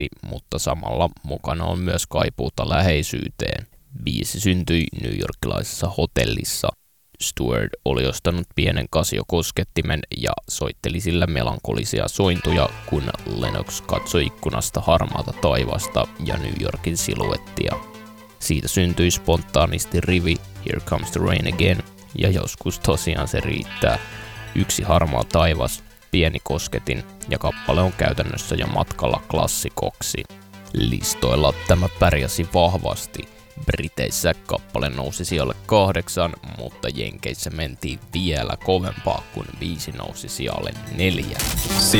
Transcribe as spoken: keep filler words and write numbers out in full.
mutta samalla mukana on myös kaipuuta läheisyyteen. Biisi syntyi newyorkilaisessa hotellissa. Stewart oli ostanut pienen Casio-koskettimen ja soitteli sillä melankolisia sointuja, kun Lennox katsoi ikkunasta harmaata taivasta ja New Yorkin siluettia. Siitä syntyi spontaanisti rivi Here Comes the Rain Again, ja joskus tosiaan se riittää. Yksi harmaa taivas, pieni kosketin, ja kappale on käytännössä jo matkalla klassikoksi. Listoilla tämä pärjäsi vahvasti. Briteissä kappale nousi sijalle kahdeksan, mutta Jenkeissä mentiin vielä kovempaa, kun biisi nousi sijalle neljä.